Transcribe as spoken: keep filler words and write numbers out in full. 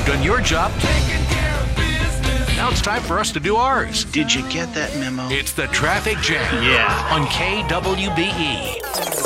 You've done your job. Now it's time for us to do ours. Did you get that memo? It's the Traffic Jam Yeah. on K W B E.